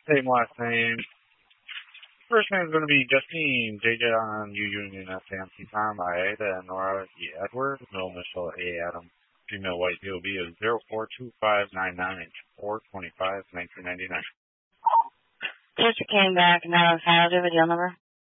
Same last name. First name is going to be Justine, JJ on U Union SAMC Tom, Ida, Nora E. Edward, middle initial A. Adam, female white DOB is 042599 425 1999. Sister came back. Now, how do we deal number?